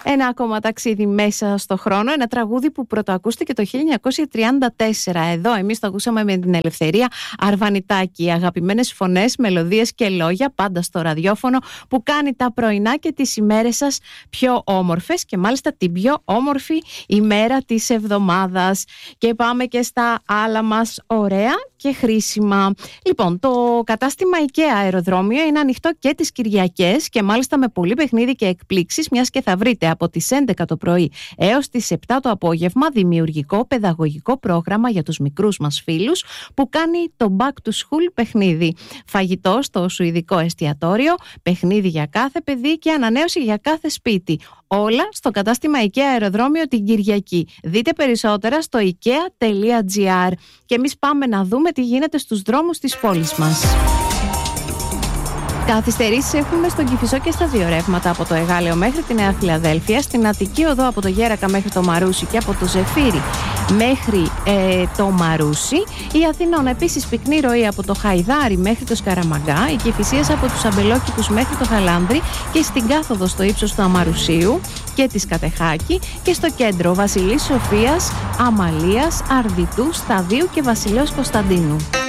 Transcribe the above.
Ένα ακόμα ταξίδι μέσα στο χρόνο, ένα τραγούδι που πρωτοακούστηκε το 1934. Εδώ εμείς το ακούσαμε με την Ελευθερία Αρβανιτάκη. Αγαπημένες φωνές, μελωδίες και λόγια πάντα στο ραδιόφωνο που κάνει τα πρωινά και τις ημέρες σας πιο όμορφες και μάλιστα την πιο όμορφη ημέρα της εβδομάδας. Και πάμε και στα άλλα μας ωραία και χρήσιμα. Λοιπόν, το κατάστημα IKEA Αεροδρόμιο είναι ανοιχτό και τις Κυριακές και μάλιστα με πολύ παιχνίδι και εκπλήξεις, μιας και θα βρείτε από τις 11 το πρωί έως τις 7 το απόγευμα δημιουργικό παιδαγωγικό πρόγραμμα για τους μικρούς μας φίλους που κάνει το Back to School παιχνίδι. Φαγητό στο σουηδικό εστιατόριο, παιχνίδι για κάθε παιδί και ανανέωση για κάθε σπίτι. Όλα στο κατάστημα IKEA Αεροδρόμιο την Κυριακή. Δείτε περισσότερα στο ikea.gr. Και εμείς πάμε να δούμε τι γίνεται στους δρόμους της πόλης μας. Καθυστερήσεις έχουμε στον Κηφισό και στα δύο ρεύματα από το Εγάλεο μέχρι τη Νέα Φιλαδέλφεια, στην Αττική Οδό από το Γέρακα μέχρι το Μαρούσι και από το Ζεφύρι μέχρι το Μαρούσι. Η Αθηνών επίσης πυκνή ροή από το Χαϊδάρι μέχρι το Σκαραμαγκά, οι Κηφισίες από τους Αμπελόκηπους μέχρι το Χαλάνδρι και στην κάθοδο στο ύψος του Αμαρουσίου και της Κατεχάκη, και στο κέντρο Βασιλής Σοφίας, Αμαλίας, Αρδιτού, Σταδίου και Βασιλέως Κωνσταντίνου.